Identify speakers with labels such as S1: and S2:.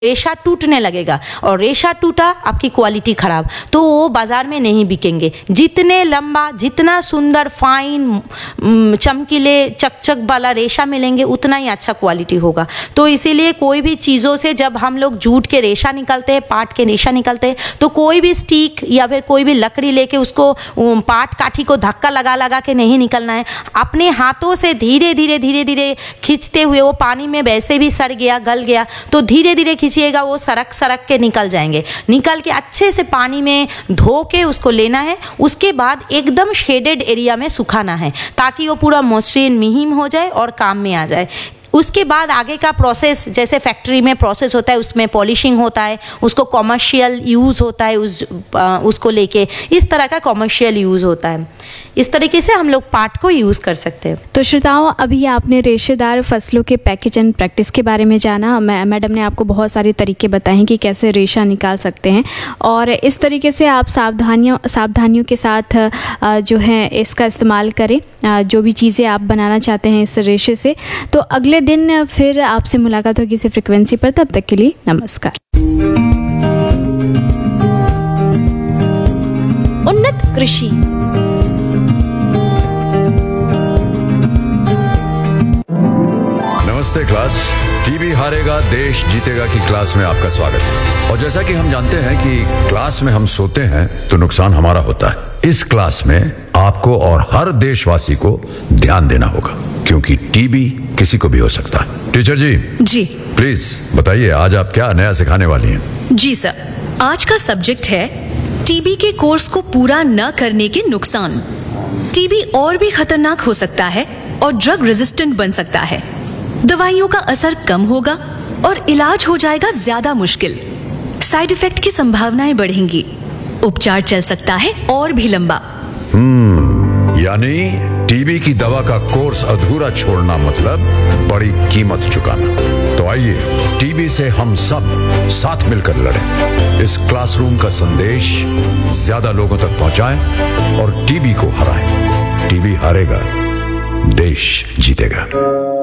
S1: रेशा टूटने लगेगा और रेशा टूटा आपकी क्वालिटी खराब, तो वो बाज़ार में नहीं बिकेंगे। जितने लंबा, जितना सुंदर, फाइन, चमकीले, चकचक वाला रेशा मिलेंगे उतना ही अच्छा क्वालिटी होगा। तो इसीलिए कोई भी चीज़ों से जब हम लोग जूट के रेशा निकलते हैं, पाट के रेशा निकलते हैं, तो कोई भी स्टिक या फिर कोई भी लकड़ी लेके उसको पाट काठी को धक्का लगा लगा के नहीं निकलना है। अपने हाथों से धीरे धीरे धीरे धीरे खींचते हुए, वो पानी में वैसे भी सड़ गया, गल गया, तो धीरे धीरे खींचिएगा, वो सरक सरक के निकल जाएंगे। निकल के अच्छे से पानी में धो के उसको लेना है। उसके बाद एकदम शेडेड एरिया में सुखाना है ताकि वो पूरा मसृण मिहिम हो जाए और काम में आ जाए। उसके बाद आगे का प्रोसेस, जैसे फैक्ट्री में प्रोसेस होता है, उसमें पॉलिशिंग होता है, उसको कमर्शियल यूज़ होता है, उसको लेके इस तरह का कमर्शियल यूज़ होता है। इस तरीके से हम लोग पाट को यूज़ कर सकते हैं।
S2: तो श्रोताओं, अभी आपने रेशेदार फसलों के पैकेज एंड प्रैक्टिस के बारे में जाना। मैडम ने आपको बहुत सारे तरीके बताए हैं कि कैसे रेशा निकाल सकते हैं, और इस तरीके से आप सावधानियों के साथ जो है इसका इस्तेमाल करें, जो भी चीज़ें आप बनाना चाहते हैं इस रेशे से। तो अगले दिन फिर आपसे मुलाकात होगी इसी फ्रिक्वेंसी पर। तब तक के लिए नमस्कार। उन्नत कृषि।
S3: नमस्ते क्लास। टीबी हारेगा देश जीतेगा की क्लास में आपका स्वागत है। और जैसा कि हम जानते हैं कि क्लास में हम सोते हैं तो नुकसान हमारा होता है। इस क्लास में आपको और हर देशवासी को ध्यान देना होगा, क्योंकि टीबी किसी को भी हो सकता है। टीचर जी प्लीज बताइए, आज आप क्या नया सिखाने वाली हैं?
S4: जी सर, आज का सब्जेक्ट है टीबी के कोर्स को पूरा न करने के नुकसान। टीबी और भी खतरनाक हो सकता है और ड्रग रेजिस्टेंट बन सकता है। दवाइयों का असर कम होगा और इलाज हो जाएगा ज्यादा मुश्किल। साइड इफेक्ट की संभावनाएं बढ़ेंगी। उपचार चल सकता है और भी लंबा।
S3: यानी टीबी की दवा का कोर्स अधूरा छोड़ना मतलब बड़ी कीमत चुकाना। तो आइए टीबी से हम सब साथ मिलकर लड़ें। इस क्लासरूम का संदेश ज्यादा लोगों तक पहुंचाएं और टीबी को हराएं। टीबी हारेगा, देश जीतेगा।